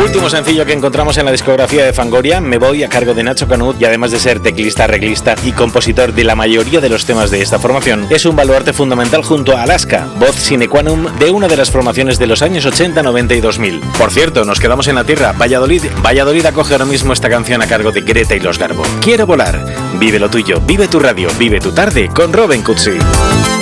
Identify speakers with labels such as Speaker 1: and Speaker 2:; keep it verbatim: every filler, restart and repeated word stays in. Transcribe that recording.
Speaker 1: Último sencillo que encontramos en la discografía de Fangoria, Me Voy, a cargo de Nacho Canut, y además de ser teclista, arreglista y compositor de la mayoría de los temas de esta formación, es un baluarte fundamental junto a Alaska, voz sine qua non de una de las formaciones de los años ochenta, noventa y dos mil. Por cierto, nos quedamos en la tierra. Valladolid, Valladolid acoge ahora mismo esta canción a cargo de Greta y los Garbo. Quiero volar, vive lo tuyo, vive tu radio, vive tu tarde con Robin Cutsi.